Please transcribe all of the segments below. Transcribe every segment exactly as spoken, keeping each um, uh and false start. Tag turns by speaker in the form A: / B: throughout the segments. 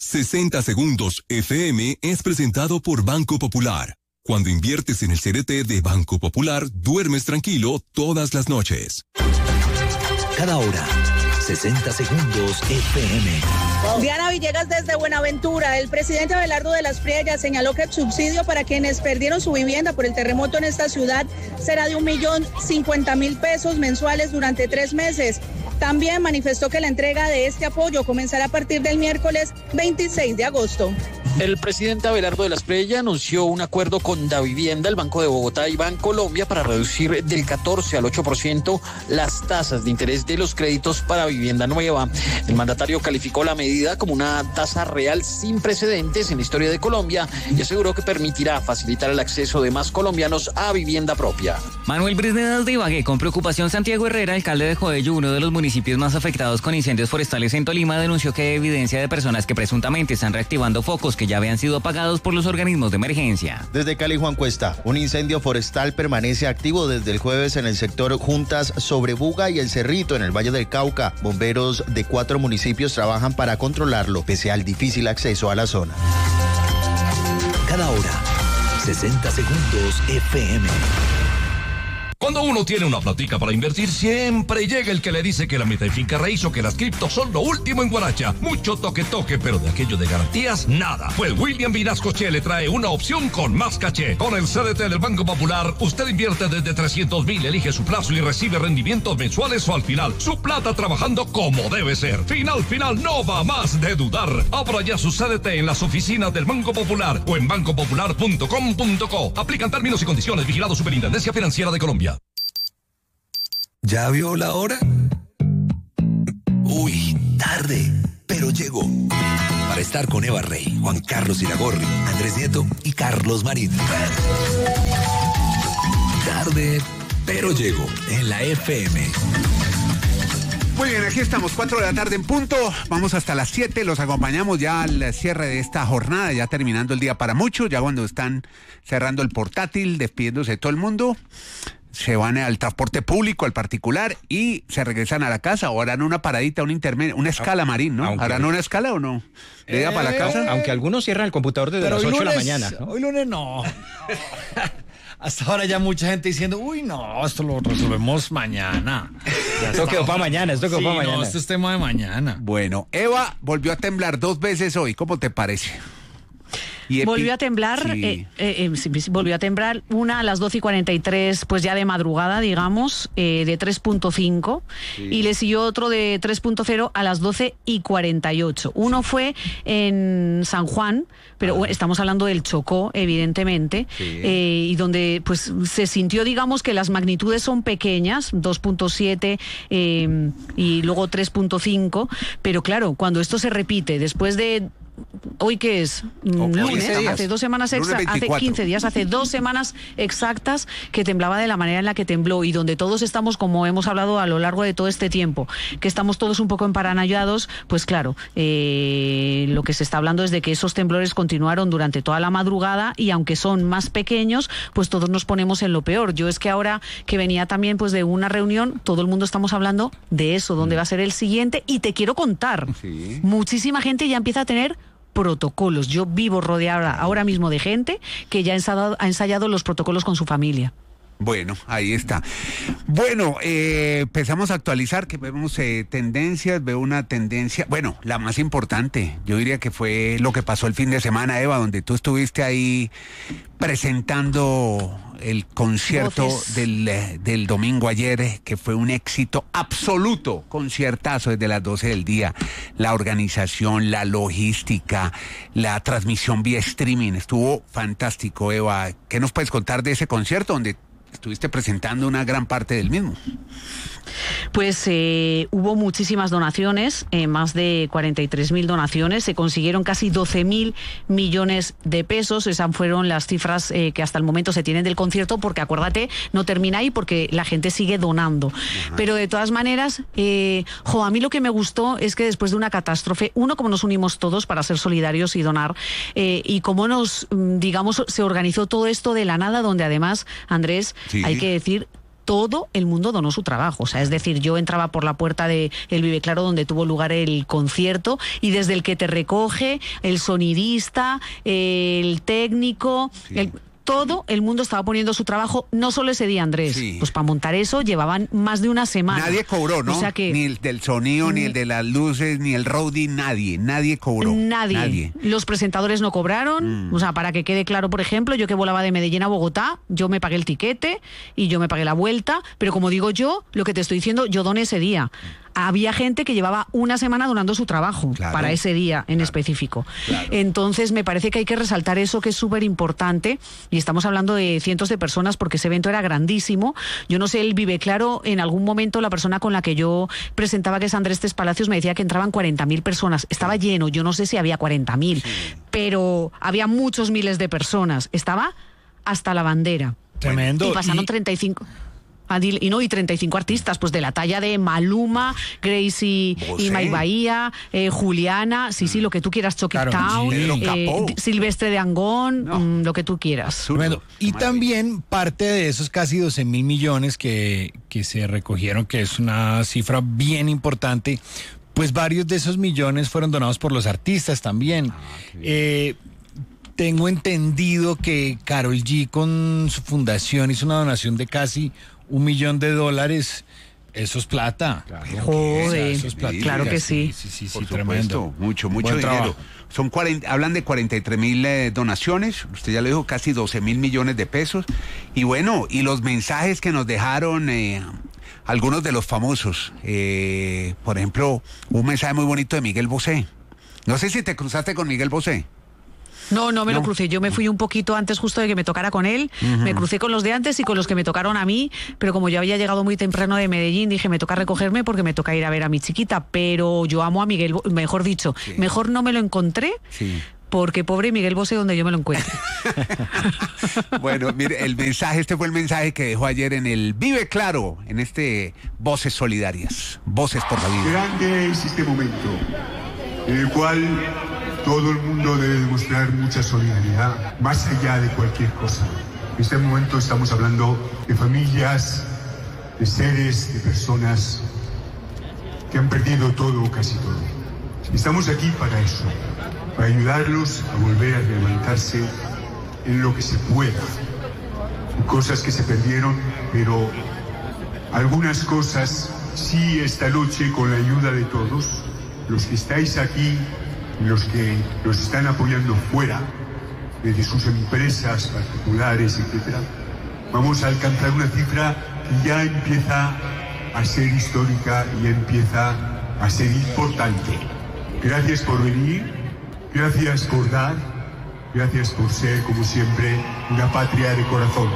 A: sesenta Segundos F M es presentado por Banco Popular. Cuando inviertes en el C D T de Banco Popular, duermes tranquilo todas las noches.
B: Cada hora, sesenta Segundos F M.
C: Diana Villegas desde Buenaventura. El presidente Abelardo de las Priellas señaló que el subsidio para quienes perdieron su vivienda por el terremoto en esta ciudad será de un millón cincuenta mil pesos mensuales durante tres meses. También manifestó que la entrega de este apoyo comenzará a partir del miércoles veintiséis de agosto.
D: El presidente Abelardo de las Priellas anunció un acuerdo con Davivienda, el Banco de Bogotá y Bancolombia para reducir del catorce al ocho por ciento las tasas de interés de los créditos para vivienda nueva. El mandatario calificó la medida como una tasa real sin precedentes en la historia de Colombia y aseguró que permitirá facilitar el acceso de más colombianos a vivienda propia.
E: Manuel Brisnedas de Ibagué, con preocupación. Santiago Herrera, alcalde de Joello, uno de los municipios más afectados con incendios forestales en Tolima, denunció que hay evidencia de personas que presuntamente están reactivando focos que ya habían sido apagados por los organismos de emergencia.
F: Desde Cali, Juan Cuesta, un incendio forestal permanece activo desde el jueves en el sector Juntas sobre Buga y El Cerrito en el Valle del Cauca. Bomberos de cuatro municipios trabajan para controlarlo, pese al difícil acceso a la zona.
B: Cada hora, sesenta Segundos F M.
G: Cuando uno tiene una platica para invertir, siempre llega el que le dice que la meta de finca raíz o que las criptos son lo último en Guaracha. Mucho toque toque, pero de aquello de garantías, nada. Pues William Vinasco Che le trae una opción con más caché. Con el C D T del Banco Popular, usted invierte desde trescientos mil, elige su plazo y recibe rendimientos mensuales o al final. Su plata trabajando como debe ser. Final, final, no va más de dudar. Abra ya su C D T en las oficinas del Banco Popular o en banco popular punto com punto co. Aplican términos y condiciones. Vigilado Superintendencia Financiera de Colombia.
B: ¿Ya vio la hora? Uy, tarde, pero llegó. Para estar con Eva Rey, Juan Carlos Iragorri, Andrés Nieto y Carlos Marín. Tarde, pero llegó en la F M.
H: Muy bien, aquí estamos, cuatro de la tarde en punto. Vamos hasta las siete, los acompañamos ya al cierre de esta jornada, ya terminando el día para muchos, ya cuando están cerrando el portátil, despidiéndose de todo el mundo. Se van al transporte público, al particular, y se regresan a la casa o harán una paradita, un intermedio, una escala, Marín, ¿no? Aunque ¿harán una escala o no? ¿Le da eh, para la casa?
I: Aunque algunos cierran el computador desde las ocho de la mañana, ¿no?
J: Hoy lunes no. Hasta ahora ya mucha gente diciendo, uy, no, esto lo resolvemos mañana.
I: Esto quedó para mañana, esto quedó
J: sí,
I: para mañana.
J: No, esto es tema de mañana.
H: Bueno, Eva volvió a temblar dos veces hoy, ¿cómo te parece?
K: Y volvió a temblar, sí. eh, eh, eh, volvió a temblar una a las doce y cuarenta y tres, pues ya de madrugada, digamos, eh, de tres punto cinco, sí. Y le siguió otro de tres punto cero a las doce y cuarenta y ocho. Uno fue en San Juan, pero ah. estamos hablando del Chocó, evidentemente, sí. eh, y donde pues se sintió, digamos, que las magnitudes son pequeñas, dos punto siete eh, y luego tres punto cinco, pero claro, cuando esto se repite después de... ¿Hoy qué es? Lunes, hace dos semanas exactas, hace quince días, hace dos semanas exactas que temblaba de la manera en la que tembló y donde todos estamos, como hemos hablado a lo largo de todo este tiempo, que estamos todos un poco emparanoiados, pues claro, eh, lo que se está hablando es de que esos temblores continuaron durante toda la madrugada y aunque son más pequeños, pues todos nos ponemos en lo peor. Yo es que ahora que venía también pues de una reunión, todo el mundo estamos hablando de eso, dónde va a ser el siguiente, y te quiero contar, sí. Muchísima gente ya empieza a tener protocolos. Yo vivo rodeada ahora mismo de gente que ya ha ensayado, ha ensayado los protocolos con su familia.
H: Bueno, ahí está. Bueno, eh, empezamos a actualizar, que vemos eh, tendencias, veo una tendencia, bueno, la más importante, yo diría que fue lo que pasó el fin de semana, Eva, donde tú estuviste ahí presentando el concierto del, del domingo ayer, que fue un éxito absoluto, conciertazo desde las doce del día, la organización, la logística, la transmisión vía streaming, estuvo fantástico, Eva. ¿Qué nos puedes contar de ese concierto donde estuviste presentando una gran parte del mismo?
K: Pues eh, hubo muchísimas donaciones, eh, más de cuarenta y tres mil donaciones, se consiguieron casi doce mil millones de pesos, esas fueron las cifras eh, que hasta el momento se tienen del concierto, porque acuérdate, no termina ahí porque la gente sigue donando. Ajá. Pero de todas maneras, eh, jo, a mí lo que me gustó es que después de una catástrofe, uno, como nos unimos todos para ser solidarios y donar, eh, y cómo nos, digamos, se organizó todo esto de la nada, donde además, Andrés, sí. hay que decir, todo el mundo donó su trabajo. O sea, es decir, yo entraba por la puerta de el Vive Claro donde tuvo lugar el concierto y desde el que te recoge, el sonidista, el técnico, sí. el... todo el mundo estaba poniendo su trabajo, no solo ese día, Andrés. Sí. Pues para montar eso llevaban más de una semana.
H: Nadie cobró, ¿no?
K: O sea que,
H: ni el del sonido, ni el de las luces, ni el roadie, nadie, nadie cobró.
K: Nadie. nadie. Los presentadores no cobraron. Mm. O sea, para que quede claro, por ejemplo, yo que volaba de Medellín a Bogotá, yo me pagué el tiquete y yo me pagué la vuelta, pero como digo yo, lo que te estoy diciendo, yo doné ese día. Había gente que llevaba una semana donando su trabajo claro, para ese día en claro, específico. Claro. Entonces, me parece que hay que resaltar eso, que es súper importante, y estamos hablando de cientos de personas porque ese evento era grandísimo. Yo no sé, el Vive Claro, en algún momento la persona con la que yo presentaba, que es Andrés Test Palacios, me decía que entraban cuarenta mil personas. Estaba lleno, yo no sé si había cuarenta mil, sí. pero había muchos miles de personas. Estaba hasta la bandera.
J: Tremendo.
K: Y pasaron y... treinta y cinco... Y no, y treinta y cinco artistas, pues de la talla de Maluma, Gracie y Mike Bahía, eh, Juliana, sí, sí, lo que tú quieras, Chucky claro, Town, eh, Silvestre de Angón, no. mmm, lo que tú quieras.
J: Bueno, y también parte de esos casi doce mil millones que, que se recogieron, que es una cifra bien importante, pues varios de esos millones fueron donados por los artistas también. Ah, eh, tengo entendido que Karol G con su fundación hizo una donación de casi un millón de dólares. Eso es plata.
K: Claro, Joder, eso es plata. Claro que sí.
H: Sí, sí, sí, sí tremendo. Mucho, mucho Buen dinero. Trabajo. Son cuarenta, hablan de cuarenta y tres mil eh, donaciones, usted ya lo dijo, casi doce mil millones de pesos. Y bueno, y los mensajes que nos dejaron eh, algunos de los famosos. Eh, por ejemplo, un mensaje muy bonito de Miguel Bosé. No sé si te cruzaste con Miguel Bosé.
K: No, no me no. lo crucé. Yo me fui un poquito antes justo de que me tocara con él. Uh-huh. Me crucé con los de antes y con los que me tocaron a mí. Pero como yo había llegado muy temprano de Medellín, dije, me toca recogerme porque me toca ir a ver a mi chiquita. Pero yo amo a Miguel, mejor dicho, sí. mejor no me lo encontré. Sí. Porque pobre Miguel Bosé donde yo me lo encuentre.
H: Bueno, mire, el mensaje, este fue el mensaje que dejó ayer en el Vive Claro, en este Voces Solidarias, Voces por la Vida.
L: Grande es este momento en el cual todo el mundo debe demostrar mucha solidaridad, más allá de cualquier cosa. En este momento estamos hablando de familias, de seres, de personas que han perdido todo o casi todo. Estamos aquí para eso, para ayudarlos a volver a levantarse en lo que se pueda. Cosas que se perdieron, pero algunas cosas sí esta noche, con la ayuda de todos, los que estáis aquí, los que los están apoyando fuera, desde sus empresas particulares, etcétera, vamos a alcanzar una cifra que ya empieza a ser histórica y empieza a ser importante. Gracias por venir, gracias por dar, gracias por ser, como siempre, una patria de corazón.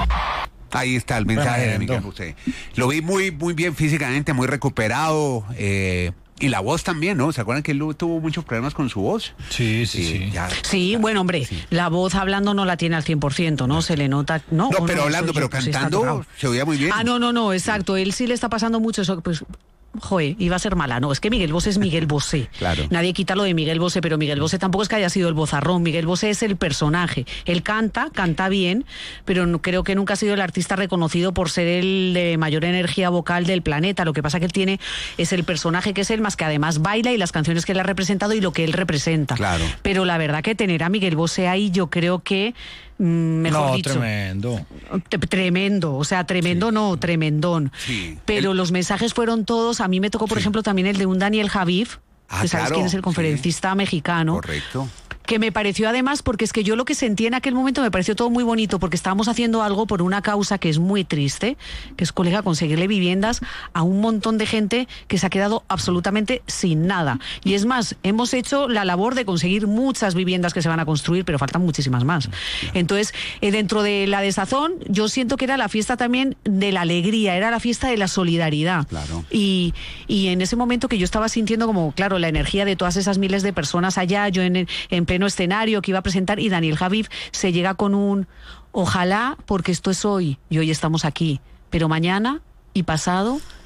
H: Ahí está el mensaje de Miguel Bosé. Lo vi muy, muy bien físicamente, muy recuperado. Eh, y la voz también, ¿no? ¿Se acuerdan que él tuvo muchos problemas con su voz?
J: Sí, sí, sí.
K: Ya, sí, bueno, hombre, sí. La voz hablando no la tiene al cien por ciento, ¿no? Se le nota, ¿no?
H: No, pero no, hablando, pero yo, cantando se oía muy bien.
K: Ah, no, no, no, exacto. Él sí le está pasando mucho eso, pues... Joder, iba a ser mala. No, es que Miguel Bosé es Miguel Bosé.
H: Claro.
K: Nadie quita lo de Miguel Bosé, pero Miguel Bosé tampoco es que haya sido el vozarrón. Miguel Bosé es el personaje. Él canta, canta bien, pero no, creo que nunca ha sido el artista reconocido por ser el de mayor energía vocal del planeta. Lo que pasa que él tiene es el personaje que es él, más que además baila y las canciones que él ha representado y lo que él representa.
H: Claro.
K: Pero la verdad que tener a Miguel Bosé ahí, yo creo que mejor
J: no,
K: dicho.
J: tremendo.
K: Tremendo, o sea, tremendo sí. no, tremendón.
H: Sí.
K: Pero el... los mensajes fueron todos. A mí me tocó, por sí. ejemplo, también el de un Daniel Javif, ah, que sabes claro. quién es el conferencista sí. mexicano.
H: Correcto.
K: Que me pareció además, porque es que yo lo que sentí en aquel momento me pareció todo muy bonito, porque estábamos haciendo algo por una causa que es muy triste, que es, colega, conseguirle viviendas a un montón de gente que se ha quedado absolutamente sin nada. Y es más, hemos hecho la labor de conseguir muchas viviendas que se van a construir, pero faltan muchísimas más. Entonces, eh, dentro de la desazón, yo siento que era la fiesta también de la alegría, era la fiesta de la solidaridad.
H: Claro.
K: Y, y en ese momento que yo estaba sintiendo como, claro, la energía de todas esas miles de personas allá, yo en, en pleno escenario que iba a presentar, y Daniel Javif se llega con un ojalá, porque esto es hoy y hoy estamos aquí, pero mañana y pasado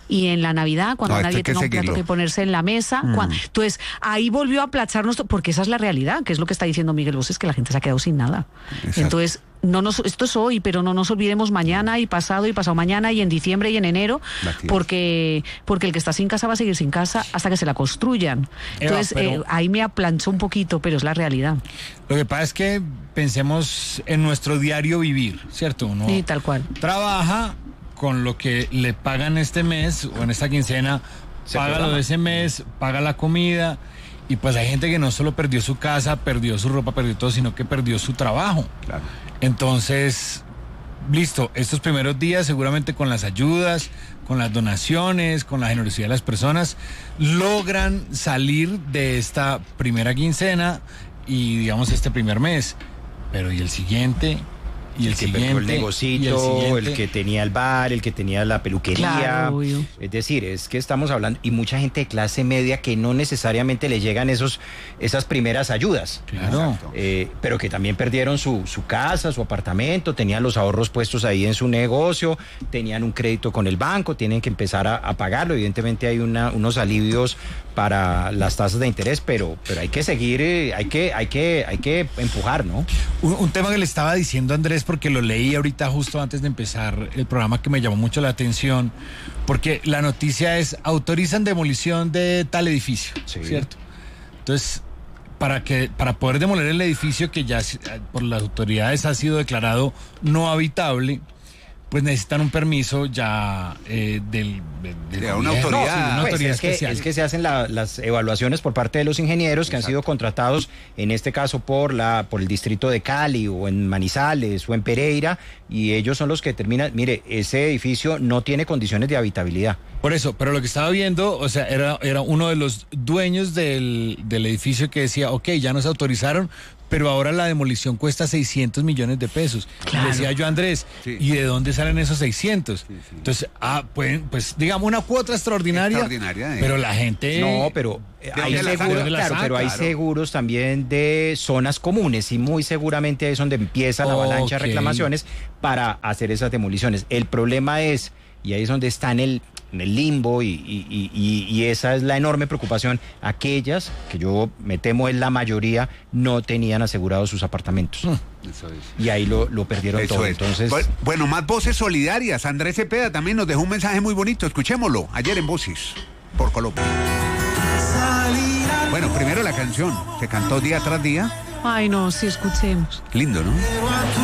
K: y en la Navidad, cuando
H: no,
K: nadie tenga un plato que ponerse en la mesa. Mm. Cuando, entonces, ahí volvió a aplacharnos, porque esa es la realidad, que es lo que está diciendo Miguel Bosé, es que la gente se ha quedado sin nada. Exacto. Entonces, no nos, esto es hoy, pero no nos olvidemos mañana y pasado y pasado mañana y en diciembre y en enero, porque, porque el que está sin casa va a seguir sin casa hasta que se la construyan. Entonces, Eva, pero... eh, ahí me aplanchó un poquito, pero es la realidad.
J: Lo que pasa es que pensemos en nuestro diario vivir, ¿cierto? Uno
K: sí, tal cual.
J: Trabaja con lo que le pagan este mes o en esta quincena, se paga programa. Lo de ese mes, paga la comida, y pues hay gente que no solo perdió su casa, perdió su ropa, perdió todo, sino que perdió su trabajo.
H: Claro.
J: Entonces, listo, estos primeros días seguramente con las ayudas, con las donaciones, con la generosidad de las personas, logran salir de esta primera quincena y digamos este primer mes, pero ¿y el siguiente? Y el, el que
I: siguiente,
J: perdió
I: el negocito, el, el que tenía el bar, el que tenía la peluquería.
K: Claro,
I: es decir, es que estamos hablando, y mucha gente de clase media que no necesariamente le llegan esos, esas primeras ayudas.
J: Claro.
I: Eh, pero que también perdieron su, su casa, su apartamento, tenían los ahorros puestos ahí en su negocio, tenían un crédito con el banco, tienen que empezar a, a pagarlo. Evidentemente hay una, unos alivios para las tasas de interés, pero, pero hay que seguir, eh, hay que, hay que, hay que empujar, ¿no?
J: Un, un tema que le estaba diciendo Andrés, porque lo leí ahorita justo antes de empezar el programa, que me llamó mucho la atención, porque la noticia es: autorizan demolición de tal edificio, sí. ¿Cierto? Entonces, para que para poder demoler el edificio que ya por las autoridades ha sido declarado no habitable, pues necesitan un permiso ya eh, del, de,
H: de una autoridad,
I: no, sí, una
H: pues
I: autoridad es especial. Que, es que se hacen la, las evaluaciones por parte de los ingenieros que Exacto. han sido contratados, en este caso por la por el distrito de Cali o en Manizales o en Pereira, y ellos son los que determinan, mire, ese edificio no tiene condiciones de habitabilidad.
J: Por eso, pero lo que estaba viendo, o sea, era, era uno de los dueños del, del edificio que decía, ok, ya nos autorizaron, pero ahora la demolición cuesta seiscientos millones de pesos. Claro. Decía yo, Andrés, sí. ¿Y de dónde salen esos seiscientos? Sí, sí. Entonces, ah, pueden, pues, digamos, una cuota extraordinaria,
H: extraordinaria eh.
J: pero la gente...
I: No, pero hay seguros, claro, claro, pero hay claro. seguros también de zonas comunes, y muy seguramente ahí es donde empieza la avalancha okay. de reclamaciones para hacer esas demoliciones. El problema es, y ahí es donde está en el... en el limbo, y, y, y, y esa es la enorme preocupación, aquellas que yo me temo es la mayoría, no tenían asegurados sus apartamentos. Mm. Eso es. Y ahí lo, lo perdieron Eso todo. Es. Entonces,
H: bueno, más voces solidarias. Andrés Cepeda también nos dejó un mensaje muy bonito, escuchémoslo, ayer en Voces por Colombia. Bueno, primero la canción, se cantó día tras día.
K: Ay, no, sí, escuchemos.
H: Lindo, ¿no?